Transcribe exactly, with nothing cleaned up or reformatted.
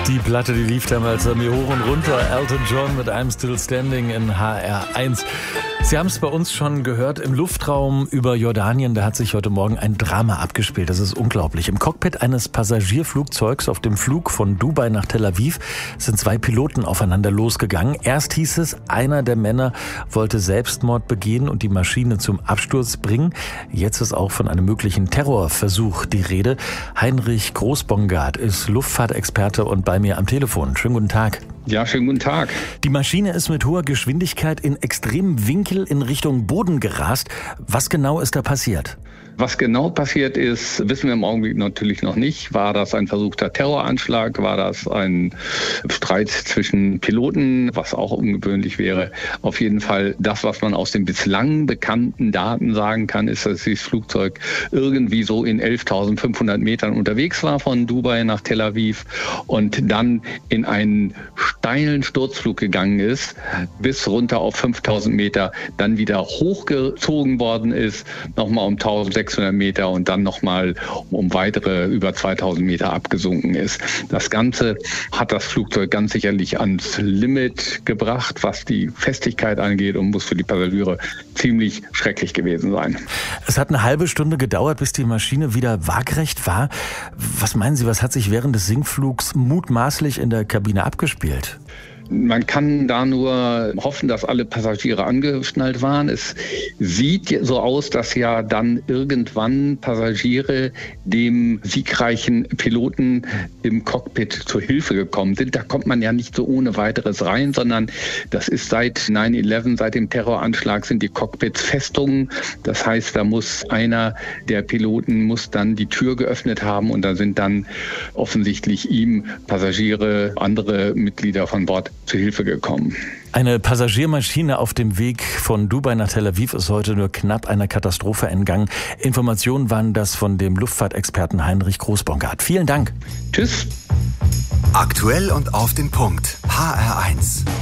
Die Platte, die lief damals an mir hoch und runter. Elton John mit I'm Still Standing in H R eins. Sie haben es bei uns schon gehört, im Luftraum über Jordanien, da hat sich heute Morgen ein Drama abgespielt. Das ist unglaublich. Im Cockpit eines Passagierflugzeugs auf dem Flug von Dubai nach Tel Aviv sind zwei Piloten aufeinander losgegangen. Erst hieß es, einer der Männer wollte Selbstmord begehen und die Maschine zum Absturz bringen. Jetzt ist auch von einem möglichen Terrorversuch die Rede. Heinrich Großbongard ist Luftfahrtexperte und bei mir am Telefon. Schönen guten Tag. Ja, schönen guten Tag. Die Maschine ist mit hoher Geschwindigkeit in extremem Winkel in Richtung Boden gerast. Was genau ist da passiert? Was genau passiert ist, wissen wir im Augenblick natürlich noch nicht. War das ein versuchter Terroranschlag? War das ein Streit zwischen Piloten, was auch ungewöhnlich wäre? Auf jeden Fall das, was man aus den bislang bekannten Daten sagen kann, ist, dass dieses Flugzeug irgendwie so in elftausendfünfhundert Metern unterwegs war von Dubai nach Tel Aviv und dann in einen steilen Sturzflug gegangen ist, bis runter auf fünftausend Meter, dann wieder hochgezogen worden ist, nochmal um eintausendsechshundert Meter und dann nochmal um weitere über zweitausend Meter abgesunken ist. Das Ganze hat das Flugzeug ganz sicherlich ans Limit gebracht, was die Festigkeit angeht, und muss für die Passagiere ziemlich schrecklich gewesen sein. Es hat eine halbe Stunde gedauert, bis die Maschine wieder waagerecht war. Was meinen Sie, was hat sich während des Sinkflugs mutmaßlich in der Kabine abgespielt? Man kann da nur hoffen, dass alle Passagiere angeschnallt waren. Es sieht so aus, dass ja dann irgendwann Passagiere dem siegreichen Piloten im Cockpit zur Hilfe gekommen sind. Da kommt man ja nicht so ohne weiteres rein, sondern das ist seit neun elf, seit dem Terroranschlag sind die Cockpits Festungen. Das heißt, da muss einer der Piloten muss dann die Tür geöffnet haben und da sind dann offensichtlich ihm Passagiere, andere Mitglieder von Bord zu Hilfe gekommen. Eine Passagiermaschine auf dem Weg von Dubai nach Tel Aviv ist heute nur knapp einer Katastrophe entgangen. Informationen waren das von dem Luftfahrtexperten Heinrich Großbongard. Vielen Dank. Tschüss. Aktuell und auf den Punkt. H R eins.